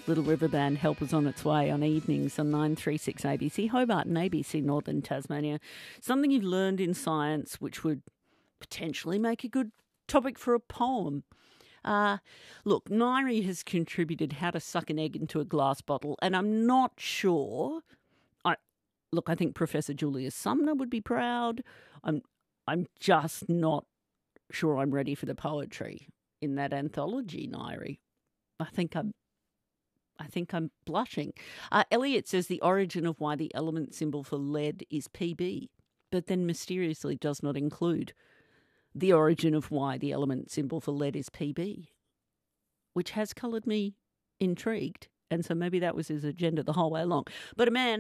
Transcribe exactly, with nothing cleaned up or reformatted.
Little River Band Help Us On Its Way on evenings on nine three six A B C, Hobart and A B C Northern Tasmania. Something you've learned in science which would potentially make a good topic for a poem. Uh, look, Nairi has contributed how to suck an egg into a glass bottle, and I'm not sure. I Look, I think Professor Julius Sumner would be proud. I'm, I'm just not sure I'm ready for the poetry in that anthology, Nairi. I think I'm I think I'm blushing. Uh, Elliot says the origin of why the element symbol for lead is P B, but then mysteriously does not include the origin of why the element symbol for lead is P B, which has coloured me intrigued. And so maybe that was his agenda the whole way along. But a man